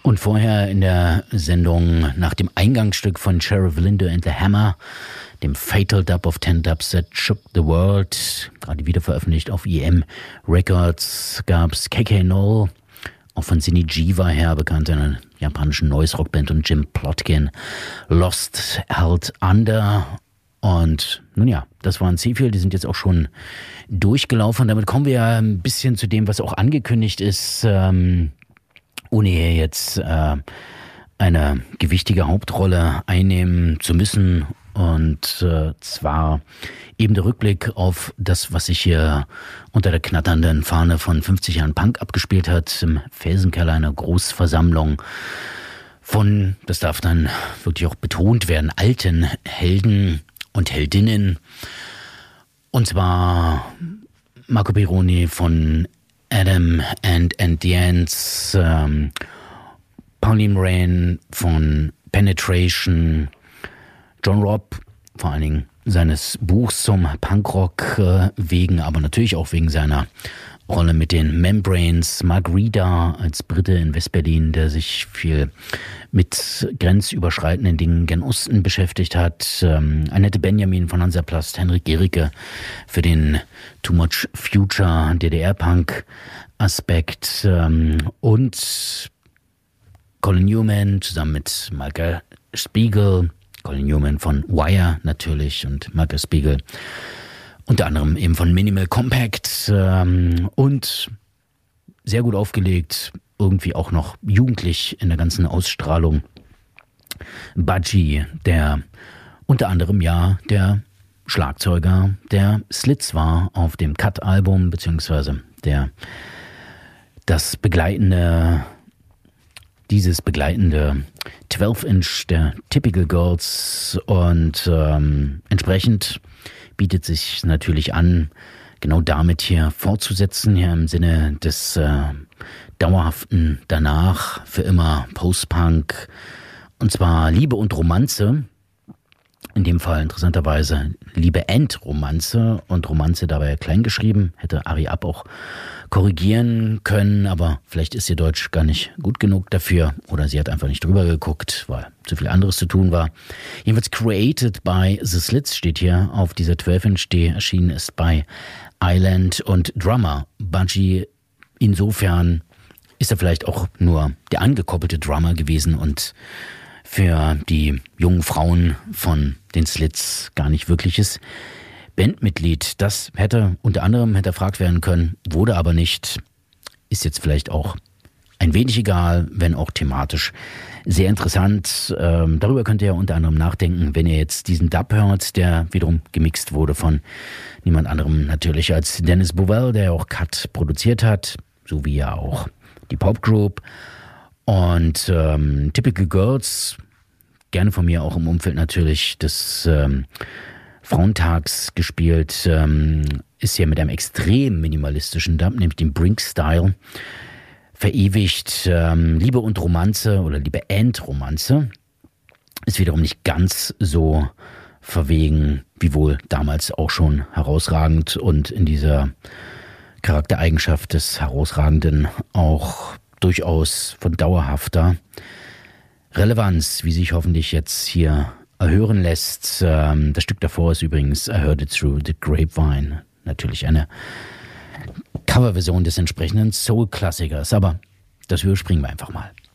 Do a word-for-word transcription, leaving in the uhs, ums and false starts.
Und vorher in der Sendung nach dem Eingangsstück von Sheriff Lindo and the Hammer, dem Fatal Dub of Ten Dubs That Shook the World, gerade wieder veröffentlicht auf E M Records, gab es K K Null, auch von Sinny Jiva her bekannt, einer japanischen Noise-Rockband, und Jim Plotkin, Lost Held Under. Und nun ja, das waren C-Fil, die sind jetzt auch schon durchgelaufen. Und damit kommen wir ja ein bisschen zu dem, was auch angekündigt ist, ähm, ohne hier jetzt äh, eine gewichtige Hauptrolle einnehmen zu müssen. Und äh, zwar eben der Rückblick auf das, was sich hier unter der knatternden Fahne von fünfzig Jahren Punk abgespielt hat, im Felsenkeller einer Großversammlung von, das darf dann wirklich auch betont werden, alten Helden und Heldinnen. Und zwar Marco Pironi von Adam and, and the Ants, ähm, Pauline Moran von Penetration, John Robb, vor allen Dingen seines Buchs zum Punkrock äh, wegen, aber natürlich auch wegen seiner Rolle mit den Membranes, Mark Reeder als Brite in Westberlin, der sich viel mit grenzüberschreitenden Dingen gen Osten beschäftigt hat, ähm, Annette Benjamin von Hansaplast, Henrik Gericke für den Too Much Future D D R-Punk-Aspekt ähm, und Colin Newman zusammen mit Michael Spiegel, Colin Newman von Wire natürlich und Michael Spiegel unter anderem eben von Minimal Compact ähm, und sehr gut aufgelegt, irgendwie auch noch jugendlich in der ganzen Ausstrahlung. Budgie, der unter anderem ja der Schlagzeuger der Slits war auf dem Cut-Album, beziehungsweise der das begleitende, dieses begleitende zwölf Inch der Typical Girls, und ähm, entsprechend bietet sich natürlich an, genau damit hier fortzusetzen, hier im Sinne des äh, dauerhaften Danach, für immer Post-Punk, und zwar Liebe und Romanze, in dem Fall interessanterweise Liebe and Romanze, und Romanze dabei klein geschrieben, hätte Ari Ab auch korrigieren können, aber vielleicht ist ihr Deutsch gar nicht gut genug dafür, oder sie hat einfach nicht drüber geguckt, weil zu viel anderes zu tun war. Jedenfalls Created by The Slits steht hier auf dieser zwölf Inch, die erschienen ist bei Island, und Drummer Budgie, insofern ist er vielleicht auch nur der angekoppelte Drummer gewesen und für die jungen Frauen von den Slits gar nicht wirkliches Bandmitglied. Das hätte unter anderem hinterfragt werden können, wurde aber nicht. Ist jetzt vielleicht auch ein wenig egal, wenn auch thematisch sehr interessant. Ähm, darüber könnt ihr ja unter anderem nachdenken, wenn ihr jetzt diesen Dub hört, der wiederum gemixt wurde von niemand anderem natürlich als Dennis Bovell, der auch Cut produziert hat, so wie ja auch die Popgroup. Und ähm, Typical Girls, gerne von mir auch im Umfeld natürlich des ähm, Frauentags gespielt, ähm, ist hier mit einem extrem minimalistischen Dub, nämlich dem Brink-Style, verewigt. Ähm, Liebe und Romanze oder Liebe and Romanze ist wiederum nicht ganz so verwegen, wie wohl damals auch schon herausragend, und in dieser Charaktereigenschaft des Herausragenden auch durchaus von dauerhafter Relevanz, wie sich hoffentlich jetzt hier erhören lässt. Ähm, das Stück davor ist übrigens I Heard It Through the Grapevine. Natürlich eine Coverversion des entsprechenden Soul-Klassikers, aber das überspringen wir einfach mal.